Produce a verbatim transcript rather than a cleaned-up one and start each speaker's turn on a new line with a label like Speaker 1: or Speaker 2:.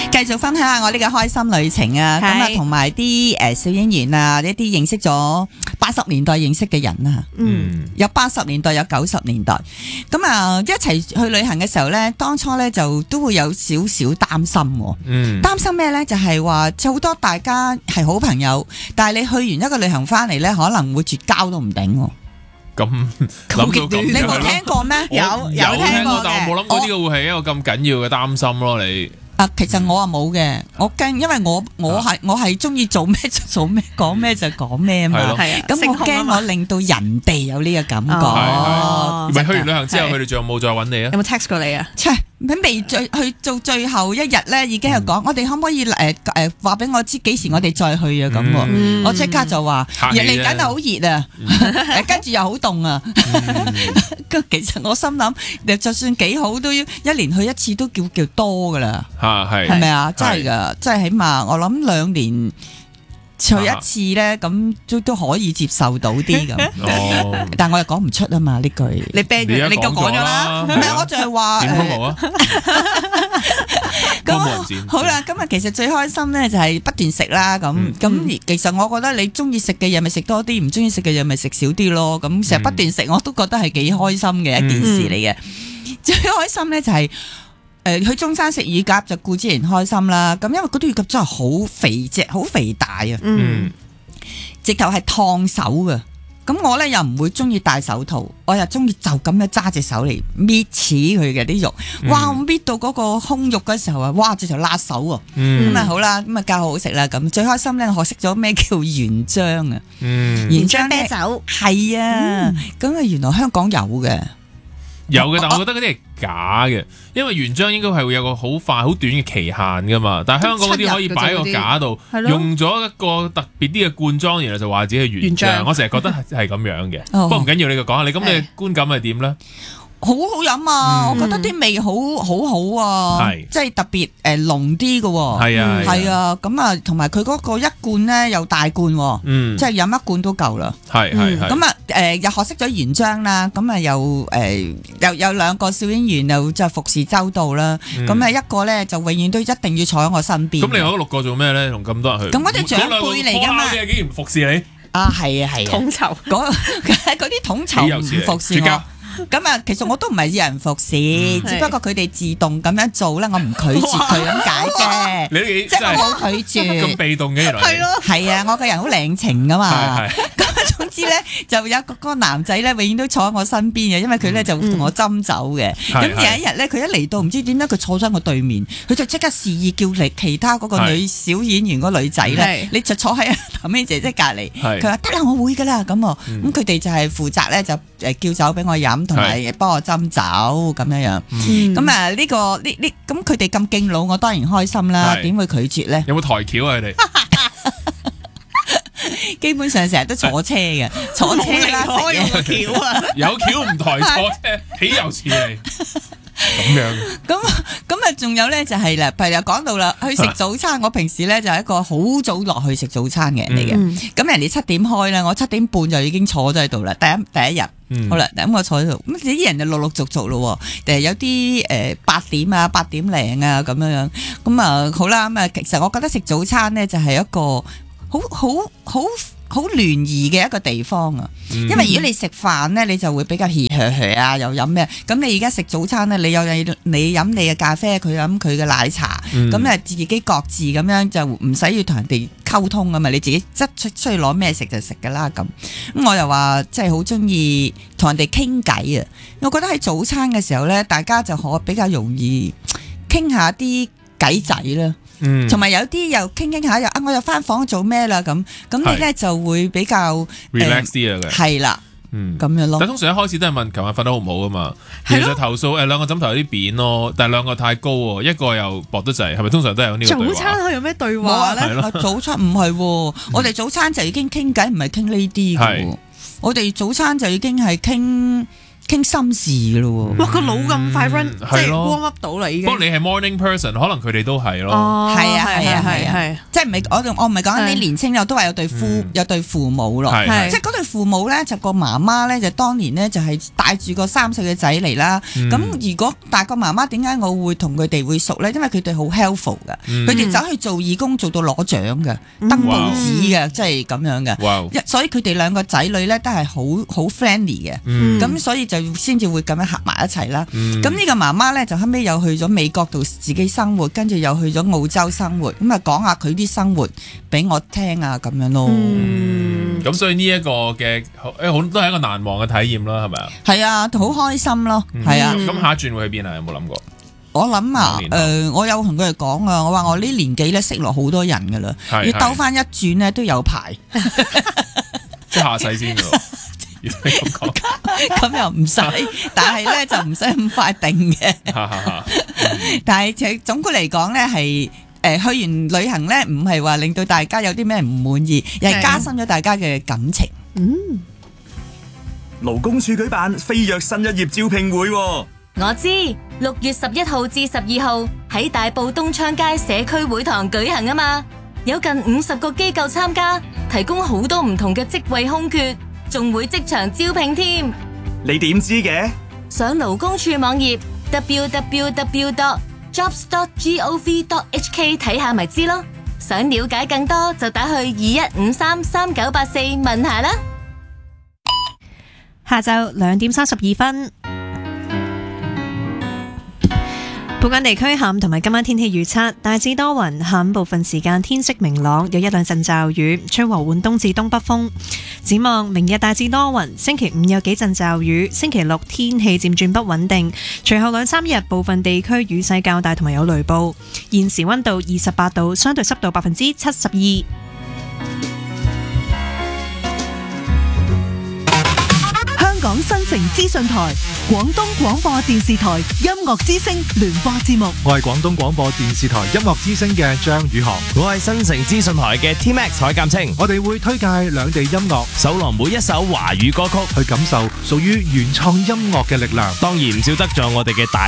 Speaker 1: 繼續分享下我呢個開心旅程啊，咁啊同埋啲誒小演員啊，一啲認識咗八十年代認識嘅人啊，嗯，有八十年代有九十年代，咁啊一齊去旅行嘅時候咧，當初咧就都會有少少擔心，嗯，擔心咩咧？就係話好多大家係好朋友，但係你去完一個旅行翻嚟咧，可能會絕交都唔定。
Speaker 2: 咁諗到咁，
Speaker 1: 你冇聽過咩？有
Speaker 2: 有聽過，但
Speaker 1: 嘅
Speaker 2: 我冇諗過呢個會係一個咁緊要嘅擔心咯。你
Speaker 1: 啊，其實我啊冇嘅，我驚，因為我我係我係中意做咩就做咩，講咩就講咩啊嘛。
Speaker 3: 係啊，
Speaker 1: 咁我驚我令到人哋有呢個感覺。
Speaker 2: 哦，唔係去完旅行之後，佢哋仲有冇再揾你啊？
Speaker 3: 有冇 text 過你啊？
Speaker 1: 切，喺未最去做最後一日咧，已經係講，我哋可唔可以誒誒話俾我知幾時我哋再去啊？咁，我即刻就話嚟緊係好熱啊，跟住又好凍啊。咁其實我心諗，就算幾好都要一年去一次都叫叫多噶啦。
Speaker 2: 嚇係
Speaker 1: 係咪啊？真係噶，真係起碼我諗兩年去一次咧，咁都都可以接受到啲咁。哦，但我又講唔出啊嘛呢句。
Speaker 3: 你 ban 咗，你就講咗啦。
Speaker 1: 唔係，我就係話
Speaker 2: 點都冇啊。
Speaker 1: 咁好啦，今日其實最開心咧就係不斷食啦。咁咁其實我覺得你中意食嘅嘢咪食多啲，唔中意食嘅嘢咪食少啲咯。咁成日不斷食，我都覺得係幾開心嘅一件事嚟嘅。最開心咧就係。誒，去中山食乳鴿就固之然開心啦，咁因為嗰啲乳鴿真係好肥隻，好肥大啊，嗯，直頭係燙手㗎，咁我咧又唔會中意戴手套，我又中意就咁樣揸隻手嚟搣似佢嘅啲肉，哇，我搣到嗰個胸肉嗰時候啊，哇，直頭辣手喎，咁啊好啦，咁啊較好食啦，咁最開心咧，我學識咗咩叫原漿啊，
Speaker 3: 原漿啤酒，
Speaker 1: 係啊，咁啊原來香港有嘅。
Speaker 2: 有嘅，但我覺得嗰啲係假嘅，因為原漿應該係會有個好快、好短嘅期限噶嘛。但係香港嗰啲可以擺喺個架度，用咗一個特別啲嘅罐裝，然後就話自己係原漿。我成日覺得係咁樣嘅。不過唔緊要，你就講下你咁你嘅觀感係點咧？好好飲啊！我覺得啲味好好好啊，即係特別誒濃啲嘅。係啊，係啊，咁啊，同埋佢嗰個一罐咧又大罐，即係飲一罐都夠啦。係係係。咁啊誒又學識咗原漿啦，咁啊又誒又有兩個小演員又就服侍周到啦。咁啊一個咧就永遠都一定要坐喺我身邊。咁另外嗰六個做咩咧？同咁多人去？咁嗰啲長輩嚟㗎嘛？嘅竟然唔服侍你？啊係啊係啊！統籌嗰嗰啲統籌唔服侍我。咁啊，其實我都唔係要人服侍，只不過佢哋自動咁樣做咧，我唔拒絕佢咁解嘅。你即係我冇拒絕。咁被動嘅原來。係咯。係啊，我個人好領情噶嘛。係係。咁總之咧，就有個個男仔咧，永遠都坐喺我身邊嘅，因為佢咧就同我斟酒嘅。咁有一日咧，佢一嚟到，唔知點解佢坐咗我對面，佢就即刻示意叫嚟其他嗰個女小演員嗰女仔咧，你就坐喺後尾姐姐隔離。佢話得啦，我會噶啦咁喎。咁佢哋就係負責咧，就誒叫酒俾我飲。同埋幫我斟酒咁樣樣，咁啊呢個呢呢咁佢哋咁敬老，我當然開心啦。點會拒絕咧？有冇抬轎啊？佢哋基本上成日都坐車嘅，坐車啦，開個轎啊！有轎唔抬坐車，豈有此理！咁樣，咁咁啊，仲有咧就係啦，譬如又講到啦，去食早餐，我平時咧就係一個好早落去食早餐嘅人嚟嘅，咁人哋七點開啦，我七點半就已經坐咗喺度啦，第一第一日。嗯、好啦，咁我坐喺度，咁啲人就陸陸續續咯，誒有啲誒八點啊、八點零啊咁樣樣，咁啊好啦，咁啊其實我覺得食早餐咧就係一個好好好好聯誼嘅一個地方啊，嗯、因為如果你食飯咧，你就會比較嘻嘻嘻啊，又飲咩？咁你而家食早餐咧，你有你你飲你嘅咖啡，佢飲佢嘅奶茶，咁咧、嗯、自己各自咁樣就唔使要同人哋溝通啊嘛，你自己即出出去攞咩食就食噶啦咁。咁我又話即係好中意同人哋傾偈啊，我覺得喺早餐嘅時候咧，大家就可比較容易傾下啲偈仔啦。嗯，同埋有啲又傾傾下又啊，我又翻房做咩啦咁，咁你咧就會比較 relax 啲啊嘅，係啦，嗯，咁樣咯。但通常一開始都係問琴日瞓得好唔好啊嘛，其實投訴誒兩個枕頭有啲扁咯，但係兩個太高喎，一個又薄得滯，係咪通常都係有呢個對話？早餐可以有咩對話咧？早餐唔係，我哋早餐就已經傾偈，唔係傾呢啲嘅。我哋早餐就已經係傾
Speaker 1: 傾心事咯喎。
Speaker 3: 哇，個腦咁快 run，即係
Speaker 2: 係咯
Speaker 3: warm up 到啦已經。
Speaker 2: 不過你係 morning person，可能佢哋都係咯。
Speaker 3: 哦，
Speaker 1: 係啊係啊係啊
Speaker 3: 係，
Speaker 1: 即係唔係我我唔係講緊啲年青人，我都話有對夫
Speaker 2: 嗯
Speaker 1: 有對父母咯。
Speaker 2: 係
Speaker 3: 係
Speaker 1: 即係嗰對父母咧，就個媽媽咧就當年咧就係帶住個三歲嘅仔嚟啦。
Speaker 2: 嗯
Speaker 1: 咁如果但係個媽媽點解我會同佢哋會熟咧？因為佢哋好 helpful 嘅，
Speaker 2: 嗯
Speaker 1: 佢哋走去做義工做到攞獎嘅，登報紙嘅，即係咁樣嘅。
Speaker 2: 哇，
Speaker 1: 一所以佢哋兩個仔女咧都係好好 friendly 嘅。
Speaker 2: 嗯
Speaker 1: 咁所以就先至會咁樣合埋一齊啦。
Speaker 2: 嗯
Speaker 1: 咁呢個媽媽咧就後尾又去咗美國度自己生活，跟住又去咗澳洲生活，咁啊講下佢啲生活俾我聽啊咁樣咯。
Speaker 3: 嗯，
Speaker 2: 咁所以呢一個嘅誒好都係一個難忘嘅體驗啦，係咪啊？
Speaker 1: 係啊，好開心咯，
Speaker 2: 嗯
Speaker 1: 係啊。
Speaker 2: 咁下一轉會去邊啊？有冇諗過？
Speaker 1: 我諗啊，
Speaker 2: 兩年
Speaker 1: 誒、我有同佢哋講啊，我話我呢年紀咧識落好多人噶啦，
Speaker 2: 係
Speaker 1: 要兜翻一轉咧都有排，
Speaker 2: 即係下世先㗎喎。如果你咁講，
Speaker 1: 咁又唔使，但係咧就唔使咁快定嘅。
Speaker 2: 哈哈哈
Speaker 1: 但係其總括嚟講咧係。誒去完旅行咧，唔係話令到大家有啲咩唔滿意，而係加深咗大家嘅感情。
Speaker 3: 嗯，
Speaker 4: 勞工處舉辦飛躍新一頁招聘會喎，
Speaker 5: 我知六月十一號至十二號喺大埔東昌街社區會堂舉行啊嘛，有近五十個機構參加，提供好多唔同嘅職位空缺，仲會即場招聘添。
Speaker 4: 你點知嘅？
Speaker 5: 上勞工處網頁 double-u double-u double-u dot jobs dot gov dot h k 睇下咪知咯。想了解更多就打去二一五三三九八四問下啦。
Speaker 3: 下晝兩點三十二分。本港地區下午同埋今晚天氣預測，大致多雲，下午部分時間天色明朗，有一兩陣驟雨，吹和緩東至東北風。展望明日大致多雲，星期五有幾陣驟雨，星期六天氣漸轉不穩定，隨後兩三日部分地區雨勢較大同埋有雷暴。現時溫度二十八度，相對濕度百分之七十二。
Speaker 6: 香港新城資訊台、廣東廣播電視台音樂之聲聯播節目。
Speaker 7: 我係廣東廣播電視台音樂之聲嘅張宇航，
Speaker 8: 我係新城資訊台嘅 T Max 海鑑清。
Speaker 7: 我哋會推介兩地音樂，
Speaker 8: 搜羅每一首華語歌曲，
Speaker 7: 去感受屬於原創音樂嘅力量。
Speaker 8: 當然唔少得咗我哋嘅大